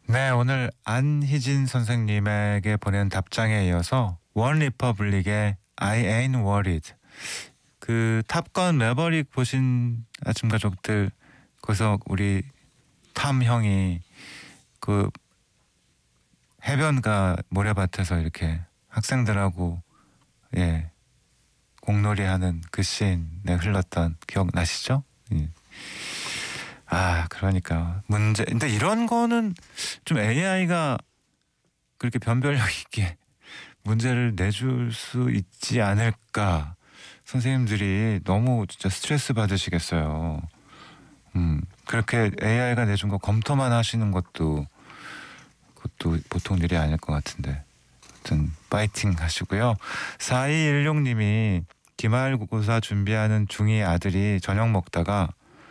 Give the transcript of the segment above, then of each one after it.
네, 오늘 안희진 선생님에게 보낸 답장에 이어서 원 리퍼블릭의 I ain't worried. 그 탑건 매버릭 보신 아침 가족들, 거기서 우리 탐 형이 그 해변가 모래밭에서 이렇게 학생들하고 예 공놀이하는 그 씬에 흘렀던 기억 나시죠? 예. 아, 그러니까 문제. 근데 이런 거는 좀 AI가 그렇게 변별력 있게 문제를 내줄 수 있지 않을까. 선생님들이 너무 진짜 스트레스 받으시겠어요. 그렇게 AI가 내준 거 검토만 하시는 것도 그것도 보통 일이 아닐 것 같은데. 아무튼 파이팅 하시고요. 4216님이 기말고사 준비하는 중2 아들이 저녁 먹다가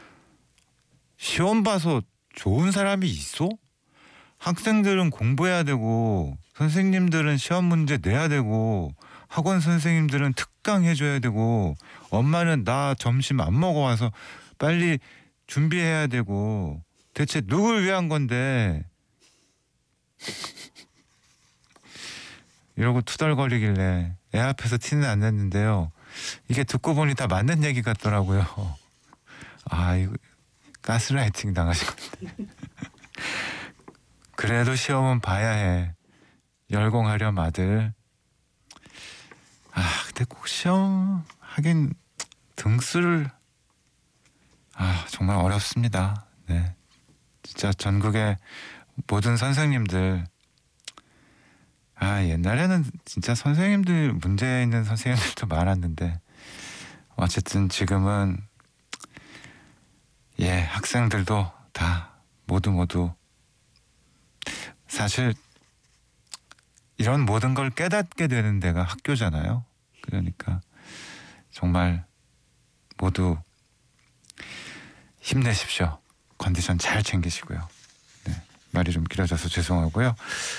시험 봐서 좋은 사람이 있어? 학생들은 공부해야 되고 선생님들은 시험 문제 내야 되고 학원 선생님들은 특강 해줘야 되고 엄마는 나 점심 안 먹어와서 빨리 준비해야 되고 대체 누굴 위한 건데 이러고 투덜거리길래 애 앞에서 티는 안 냈는데요. 이게 듣고 보니 다 맞는 얘기 같더라고요. 아, 이거 가스라이팅 당하신 건데. 그래도 시험은 봐야 해. 열공하렴 아들. 아, 근데 꼭 시험 하긴 등수를 정말 어렵습니다. 네, 진짜 전국의 모든 선생님들 옛날에는 진짜 선생님들 문제 있는 선생님들도 많았는데 어쨌든 지금은 학생들도 다 모두 사실 이런 모든 걸 깨닫게 되는 데가 학교잖아요. 그러니까 정말 모두 힘내십시오. 컨디션 잘 챙기시고요. 네, 말이 좀 길어져서 죄송하고요.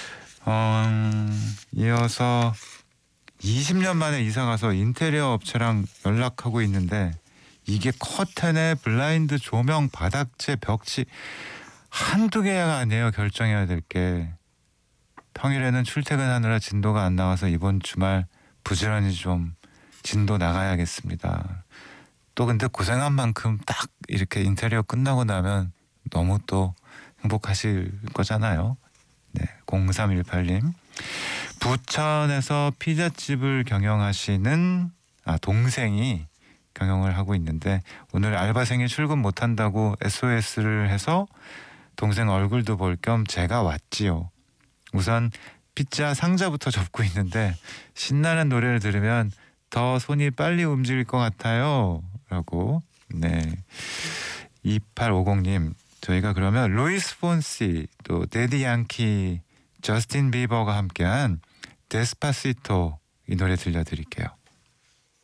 이어서 20년 만에 이사 가서 인테리어 업체랑 연락하고 있는데 이게 커튼에 블라인드 조명 바닥재 벽지 한두 개가 아니에요. 결정해야 될 게. 평일에는 출퇴근하느라 진도가 안 나와서 이번 주말 부지런히 좀 진도 나가야겠습니다. 또 근데 고생한 만큼 딱 이렇게 인테리어 끝나고 나면 너무 또 행복하실 거잖아요. 네, 0318님. 부천에서 피자집을 경영하시는 동생이 경영을 하고 있는데 오늘 알바생이 출근 못한다고 SOS를 해서 동생 얼굴도 볼 겸 제가 왔지요. 우선 피자 상자부터 접고 있는데 신나는 노래를 들으면 더 손이 빨리 움직일 것 같아요. 라고. 네. 2850님, 저희가 그러면 루이스 폰시, 또 데디 양키, 저스틴 비버가 함께한 데스파시토 이 노래 들려드릴게요.